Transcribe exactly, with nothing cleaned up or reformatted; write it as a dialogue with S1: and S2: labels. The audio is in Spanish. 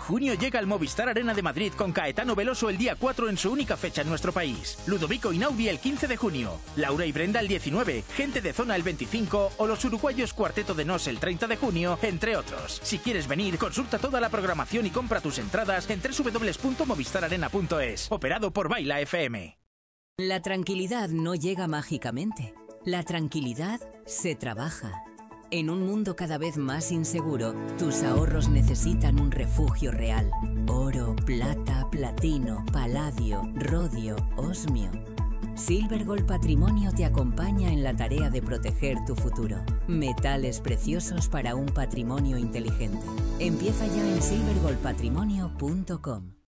S1: Junio llega al Movistar Arena de Madrid con Caetano Veloso el día cuatro en su única fecha en nuestro país. Ludovico Einaudi el quince de junio. Laura y Brenda el diecinueve. Gente de Zona el veinticinco. O los uruguayos Cuarteto de Nos el treinta de junio, entre otros. Si quieres venir, consulta toda la programación y compra tus entradas en doble u doble u doble u punto movistar arena punto es. Operado por Baila F M.
S2: La tranquilidad no llega mágicamente. La tranquilidad se trabaja. En un mundo cada vez más inseguro, tus ahorros necesitan un refugio real. Oro, plata, platino, paladio, rodio, osmio. Silvergold Patrimonio te acompaña en la tarea de proteger tu futuro. Metales preciosos para un patrimonio inteligente. Empieza ya en silvergold patrimonio punto com.